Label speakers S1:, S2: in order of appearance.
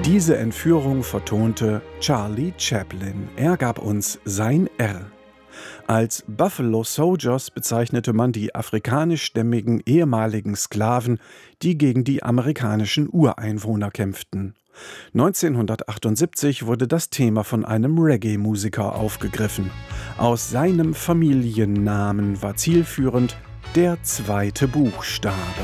S1: Diese Entführung vertonte Charlie Chaplin. Er gab uns sein R. Als Buffalo Soldiers bezeichnete man die afrikanischstämmigen ehemaligen Sklaven, die gegen die amerikanischen Ureinwohner kämpften. 1978 wurde das Thema von einem Reggae-Musiker aufgegriffen. Aus seinem Familiennamen war zielführend der zweite Buchstabe.